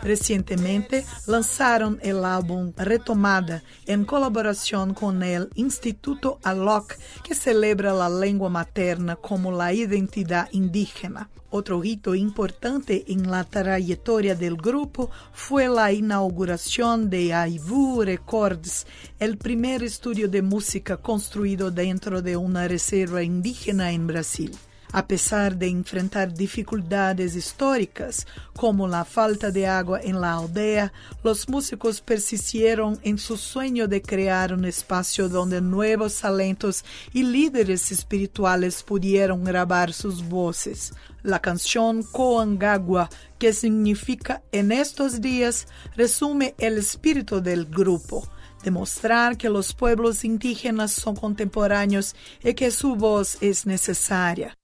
Recientemente lanzaron el álbum Retomada en colaboración con el Instituto ALOC, que celebra la lengua materna como la identidad indígena. Otro hito importante en la trayectoria del grupo fue la inauguración de Aivu Records, el primer estudio de música construido dentro de una reserva indígena en Brasil. A pesar de enfrentar dificultades históricas, como la falta de agua en la aldea, los músicos persistieron en su sueño de crear un espacio donde nuevos talentos y líderes espirituales pudieron grabar sus voces. La canción Coangagua, que significa en estos días, resume el espíritu del grupo. Demostrar que los pueblos indígenas son contemporáneos y que su voz es necesaria.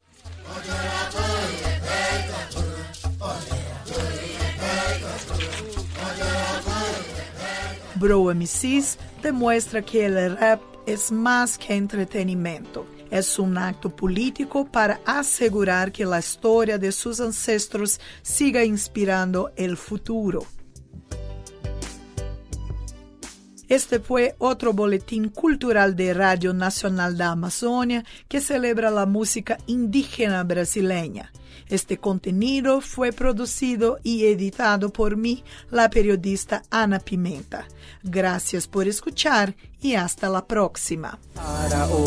Bro MCs demuestra que el rap es más que entretenimiento. Es un acto político para asegurar que la historia de sus ancestros siga inspirando el futuro. Este fue otro boletín cultural de Radio Nacional da Amazônia que celebra la música indígena brasileña. Este contenido fue producido y editado por mí, la periodista Ana Pimenta. Gracias por escuchar y hasta la próxima.